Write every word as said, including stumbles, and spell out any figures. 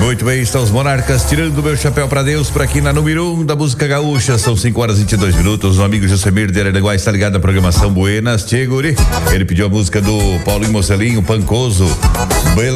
Muito bem, estão os Monarcas tirando meu chapéu pra Deus por aqui na número um da música gaúcha. São cinco horas e vinte e dois minutos. O amigo Josemir de Araranguá está ligado na programação Buenas Tchê, guri. Ele pediu a música do Paulinho Mocelinho, Pancoso.